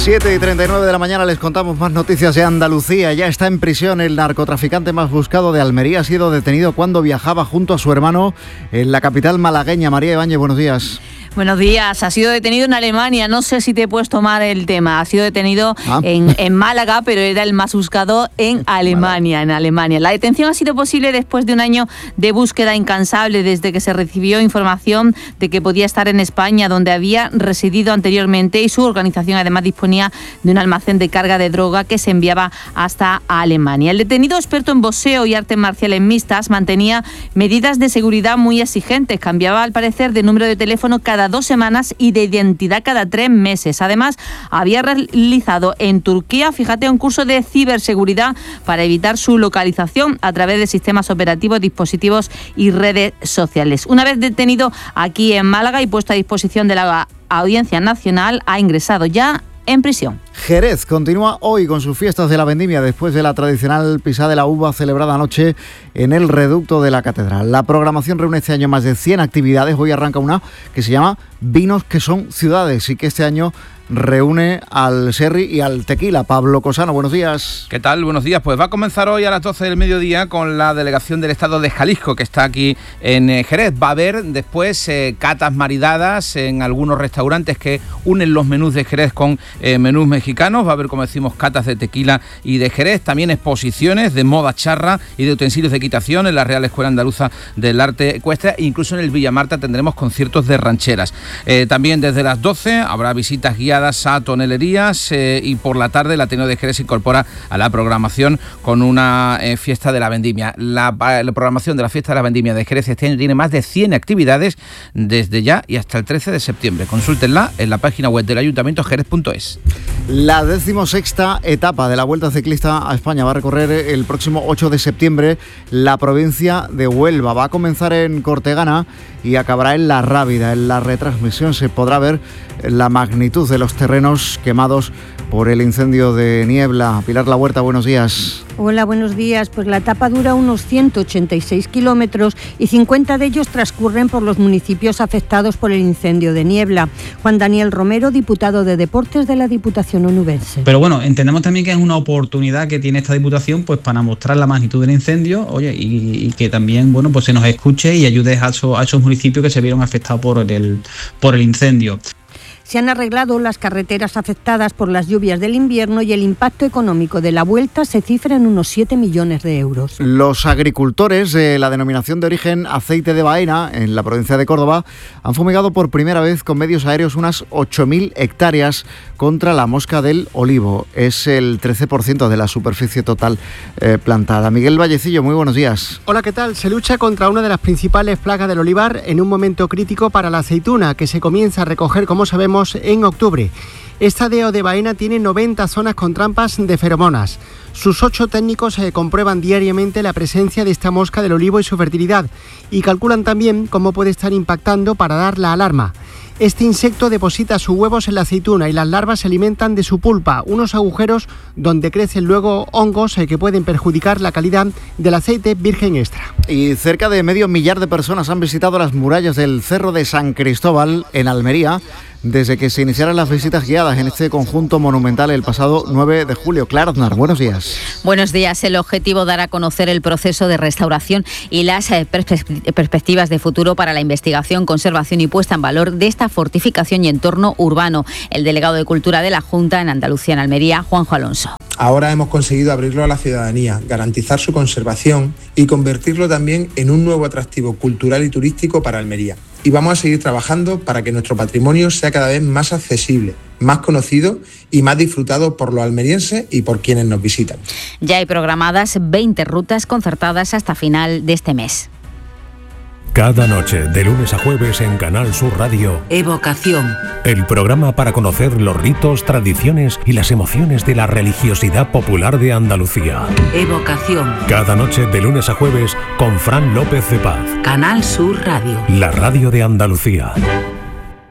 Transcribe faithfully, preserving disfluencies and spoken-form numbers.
siete y treinta y nueve de la mañana les contamos más noticias de Andalucía. Ya está en prisión el narcotraficante más buscado de Almería. Ha sido detenido cuando viajaba junto a su hermano en la capital malagueña. María Ibáñez, buenos días. Buenos días. Ha sido detenido en Alemania. No sé si te puedes tomar el tema. Ha sido detenido ah. en, en Málaga, pero era el más buscado en Alemania, en Alemania. La detención ha sido posible después de un año de búsqueda incansable, desde que se recibió información de que podía estar en España, donde había residido anteriormente, y su organización además disponía de un almacén de carga de droga que se enviaba hasta Alemania. El detenido, experto en boxeo y artes marciales mixtas, mantenía medidas de seguridad muy exigentes. Cambiaba, al parecer, de número de teléfono cada dos semanas y de identidad cada tres meses. Además, había realizado en Turquía, fíjate, un curso de ciberseguridad para evitar su localización a través de sistemas operativos, dispositivos y redes sociales. Una vez detenido aquí en Málaga y puesto a disposición de la Audiencia Nacional, ha ingresado ya en prisión. Jerez continúa hoy con sus fiestas de la vendimia después de la tradicional pisada de la uva celebrada anoche en el reducto de la catedral. La programación reúne este año más de cien actividades. Hoy arranca una que se llama Vinos que son ciudades y que este año reúne al sherry y al tequila. Pablo Cosano, buenos días. ¿Qué tal? Buenos días. Pues va a comenzar hoy a las doce del mediodía con la delegación del Estado de Jalisco, que está aquí en Jerez. Va a haber después eh, catas maridadas en algunos restaurantes que unen los menús de Jerez con eh, menús mexicanos. Va a haber, como decimos, catas de tequila y de Jerez. También exposiciones de moda charra y de utensilios de equitación en la Real Escuela Andaluza del Arte Ecuestre. Incluso en el Villamarta tendremos conciertos de rancheras. Eh, también desde las doce habrá visitas guiadas a tonelerías eh, y por la tarde el Ateneo de Jerez se incorpora a la programación con una eh, fiesta de la vendimia. La, la programación de la fiesta de la vendimia de Jerez este año tiene más de cien actividades desde ya y hasta el trece de septiembre. Consúltenla en la página web del Ayuntamiento, jerez punto es. La decimosexta etapa de la Vuelta Ciclista a España va a recorrer el próximo ocho de septiembre la provincia de Huelva. Va a comenzar en Cortegana y acabará en La Rábida. En la retransmisión se podrá ver la magnitud de los terrenos quemados por el incendio de Niebla. Pilar La Huerta, buenos días. Hola, buenos días. Pues la etapa dura unos ciento ochenta y seis kilómetros y cincuenta de ellos transcurren por los municipios afectados por el incendio de Niebla. Juan Daniel Romero, diputado de Deportes de la Diputación Onubense. Pero bueno, entendemos también que es una oportunidad que tiene esta Diputación pues para mostrar la magnitud del incendio, oye, y, y que también, bueno, pues se nos escuche y ayude a esos, a esos municipios que se vieron afectados por el, por el incendio. Se han arreglado las carreteras afectadas por las lluvias del invierno y el impacto económico de la vuelta se cifra en unos siete millones de euros. Los agricultores de la denominación de origen Aceite de Baena, en la provincia de Córdoba, han fumigado por primera vez con medios aéreos unas ocho mil hectáreas contra la mosca del olivo. Es el trece por ciento de la superficie total eh, plantada. Miguel Vallecillo, muy buenos días. Hola, ¿qué tal? Se lucha contra una de las principales plagas del olivar en un momento crítico para la aceituna, que se comienza a recoger, como sabemos, en octubre. Esta D E O de Baena tiene noventa zonas con trampas de feromonas. Sus ocho técnicos eh, comprueban diariamente la presencia de esta mosca del olivo y su fertilidad y calculan también cómo puede estar impactando para dar la alarma. Este insecto deposita sus huevos en la aceituna y las larvas se alimentan de su pulpa, unos agujeros donde crecen luego hongos eh, que pueden perjudicar la calidad del aceite virgen extra. Y cerca de medio millar de personas han visitado las murallas del Cerro de San Cristóbal en Almería desde que se iniciaran las visitas guiadas en este conjunto monumental el pasado nueve de julio. Clara Aznar, buenos días. Buenos días. El objetivo, dar a conocer el proceso de restauración y las eh, perspe- perspectivas de futuro para la investigación, conservación y puesta en valor de esta fortificación y entorno urbano. El delegado de Cultura de la Junta en Andalucía, en Almería, Juanjo Alonso. Ahora hemos conseguido abrirlo a la ciudadanía, garantizar su conservación y convertirlo también en un nuevo atractivo cultural y turístico para Almería. Y vamos a seguir trabajando para que nuestro patrimonio sea cada vez más accesible, más conocido y más disfrutado por los almerienses y por quienes nos visitan. Ya hay programadas veinte rutas concertadas hasta final de este mes. Cada noche, de lunes a jueves en Canal Sur Radio, Evocación. El programa para conocer los ritos, tradiciones y las emociones de la religiosidad popular de Andalucía. Evocación. Cada noche, de lunes a jueves, con Fran López de Paz. Canal Sur Radio. La radio de Andalucía.